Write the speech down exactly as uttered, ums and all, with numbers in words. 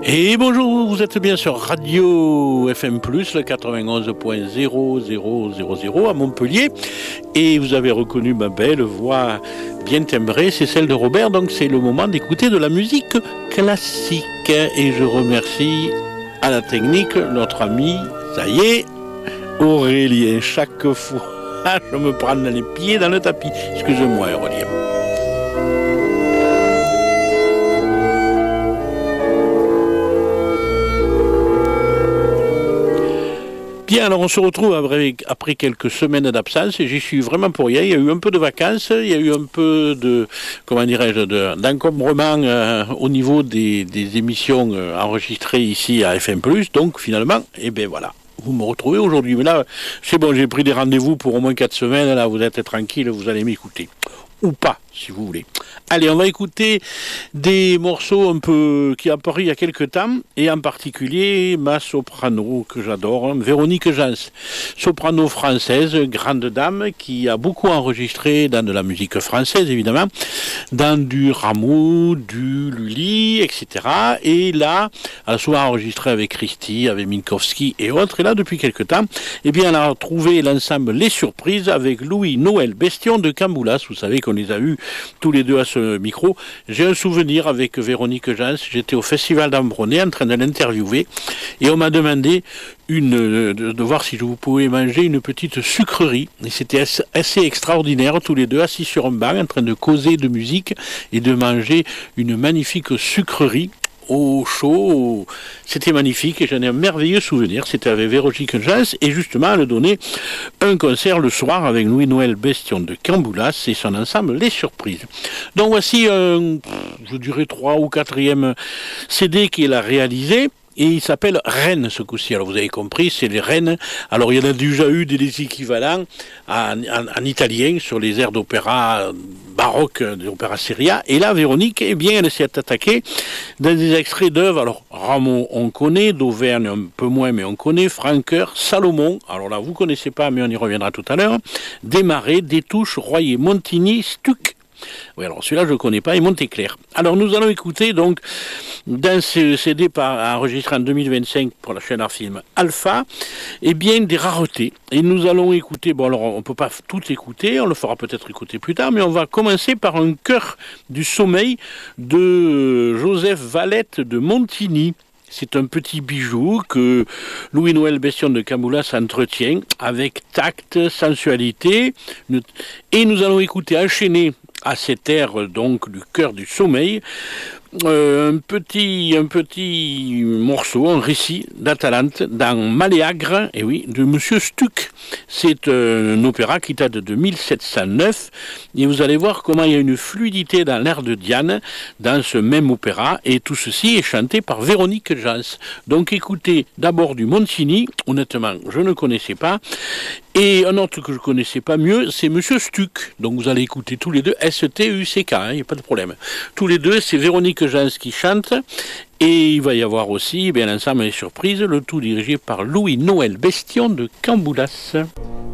Et bonjour, vous êtes bien sur Radio F M plus, le quatre-vingt-onze point zéro zéro zéro zéro à Montpellier. Et vous avez reconnu ma belle voix bien timbrée, c'est celle de Robert, donc c'est le moment d'écouter de la musique classique. Et je remercie à la technique notre ami, ça y est, Aurélien. Chaque fois, je me prends les pieds dans le tapis. Excusez-moi, Aurélien. Bien, alors on se retrouve après, après quelques semaines d'absence et j'y suis vraiment pour rien. Il y a eu un peu de vacances, il y a eu un peu de, comment dirais-je, de, d'encombrement euh, au niveau des, des émissions euh, enregistrées ici à F M plus. Donc finalement, eh bien voilà, vous me retrouvez aujourd'hui. Mais là, c'est bon, j'ai pris des rendez-vous pour au moins quatre semaines. Là, vous êtes tranquille, vous allez m'écouter. Ou pas, si vous voulez. Allez, on va écouter des morceaux un peu qui ont apparu il y a quelques temps, et en particulier ma soprano que j'adore, hein, Véronique Jans, soprano française, grande dame, qui a beaucoup enregistré dans de la musique française, évidemment, dans du Rameau, du Lully, et cetera. Et là, elle a souvent enregistré avec Christy, avec Minkowski et autres, et là, depuis quelques temps, eh bien, elle a trouvé l'ensemble Les Surprises avec Louis-Noël Bestion de Camboulas. Vous savez qu'on les a eus tous les deux à ce micro. J'ai un souvenir avec Véronique Jans. J'étais au Festival d'Ambronay en train de l'interviewer et on m'a demandé une, de, de voir si je vous pouvais manger une petite sucrerie. Et c'était assez, assez extraordinaire, tous les deux assis sur un banc en train de causer de musique et de manger une magnifique sucrerie au chaud. C'était magnifique et j'en ai un merveilleux souvenir. C'était avec Véronique Jans et justement elle donnait un concert le soir avec Louis-Noël Bestion de Camboulas et son ensemble Les Surprises. Donc voici un, je dirais, trois ou quatrième C D qu'il a réalisé. Et il s'appelle Rennes ce coup-ci. Alors vous avez compris, c'est les Rennes. Alors il y en a déjà eu des équivalents en, en, en italien sur les airs d'opéra baroque, d'opéra seria. Et là, Véronique, eh bien, elle s'est attaquée dans des extraits d'œuvres. Alors Rameau, on connaît, d'Auvergne un peu moins, mais on connaît, Francoeur, Salomon. Alors là, vous connaissez pas, mais on y reviendra tout à l'heure. Desmarais, Détouche, Royer, Montigny, Stuck. Oui, alors celui-là, je ne connais pas, et Monteclair. Alors, nous allons écouter, donc, dans ce C D par, enregistré en deux mille vingt-cinq pour la chaîne Art Film Alpha, eh bien, des raretés. Et nous allons écouter, bon, alors, on ne peut pas tout écouter, on le fera peut-être écouter plus tard, mais on va commencer par un chœur du sommeil de Joseph Valette de Montigny. C'est un petit bijou que Louis-Noël Bestion de Camboulas entretient avec tact, sensualité. Et nous allons écouter enchaîner à cet air donc du cœur du sommeil, euh, un petit un petit morceau, un récit d'Atalante dans Maléagre, et oui, de Monsieur Stuck. C'est euh, un opéra qui date de mille sept cent neuf, et vous allez voir comment il y a une fluidité dans l'air de Diane dans ce même opéra, et tout ceci est chanté par Véronique Jans. Donc écoutez d'abord du Montigny, honnêtement je ne connaissais pas, et un autre que je ne connaissais pas mieux, c'est Monsieur Stuck. Donc vous allez écouter tous les deux, S T U C K, il hein, n'y a pas de problème. Tous les deux, c'est Véronique Jans qui chante. Et il va y avoir aussi, bien l'ensemble des surprises, le tout dirigé par Louis-Noël Bestion de Camboulas.